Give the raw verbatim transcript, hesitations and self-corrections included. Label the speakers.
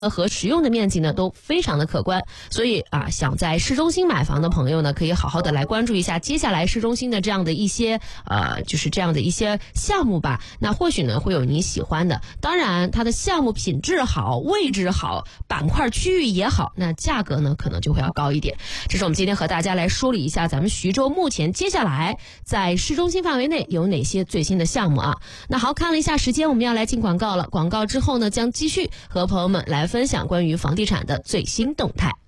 Speaker 1: 和实用的面积呢都非常的可观，所以啊，想在市中心买房的朋友呢，可以好好的来关注一下接下来市中心的这样的一些呃，就是这样的一些项目吧。那或许呢会有你喜欢的，当然它的项目品质好、位置好、板块区域也好，那价格呢可能就会要高一点。这是我们今天和大家来梳理一下咱们徐州目前接下来在市中心范围内有哪些最新的项目啊。那好，看了一下时间，我们要来进广告了。广告之后呢，将继续和朋友们来分享关于房地产的最新动态。